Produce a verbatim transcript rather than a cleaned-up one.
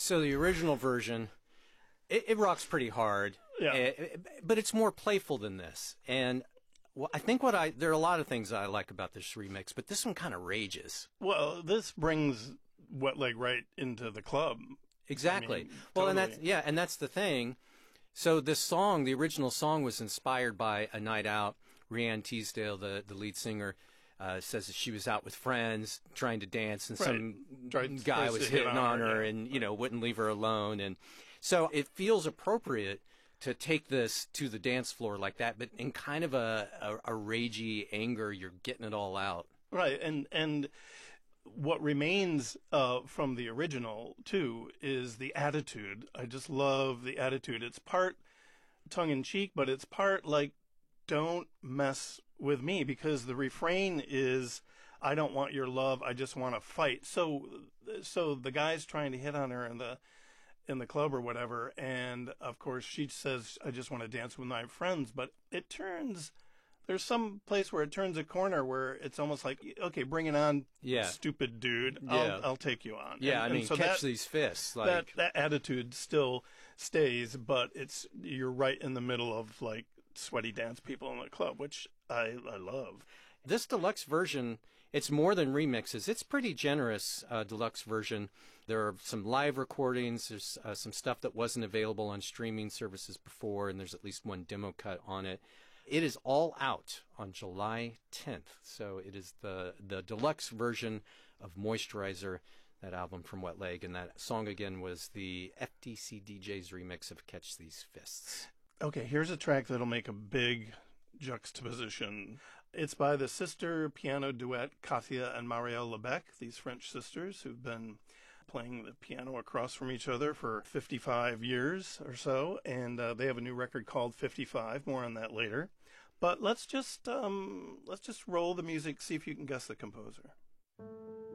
So the original version, it, it rocks pretty hard, Yeah. eh, but it's more playful than this. And well, I think what I there are a lot of things I like about this remix, but this one kind of rages. Well, this brings Wet Leg right into the club. Exactly. I mean, well, and totally. that's yeah, and that's the thing. So this song, the original song, was inspired by a night out. Rhiannon Teasdale, the the lead singer, uh, says that she was out with friends trying to dance, and Right. some Tried- guy tries was to hit hitting on on her, her, yeah. and you know wouldn't leave her alone, and so it feels appropriate to take this to the dance floor like that, but in kind of a a, a ragey anger. You're getting it all out. Right, and and what remains uh, from the original too is the attitude. I just love the attitude. It's part tongue in cheek, but it's part like, don't mess with me, because the refrain is, I don't want your love, I just want to fight. So so the guy's trying to hit on her in the in the club or whatever, and of course she says, I just want to dance with my friends, but it turns there's some place where it turns a corner where it's almost like, okay, bring it on, Yeah. stupid dude. Yeah. I'll I'll take you on. Yeah, And- I and mean, so catch that, these fists, that like that attitude still stays, but it's you're right in the middle of like sweaty dance people in the club, which I I love. this deluxe version. It's more than remixes. It's pretty generous uh, deluxe version. There are some live recordings. There's uh, some stuff that wasn't available on streaming services before, and there's at least one demo cut on it. It is all out on July tenth. So it is the the deluxe version of Moisturizer, that album from Wet Leg, and that song again was the F T C D J's remix of Catch These Fists. Okay, here's a track that'll make a big juxtaposition. It's by the sister piano duet Katia and Marielle Lebec, these French sisters who've been playing the piano across from each other for fifty-five years or so, and uh, they have a new record called fifty-five. More on that later. But let's just um, let's just roll the music, see if you can guess the composer.